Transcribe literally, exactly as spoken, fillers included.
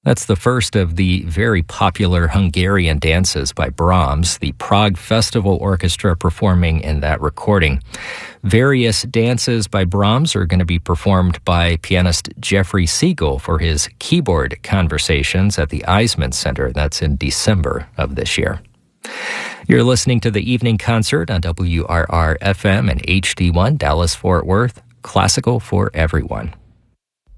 That's the first of the very popular Hungarian dances by Brahms, the Prague Festival Orchestra performing in that recording. Various dances by Brahms are going to be performed by pianist Jeffrey Siegel for his keyboard conversations at the Eisman Center. That's in December of this year. You're listening to the Evening Concert on W R R F M and H D one Dallas-Fort Worth, classical for everyone.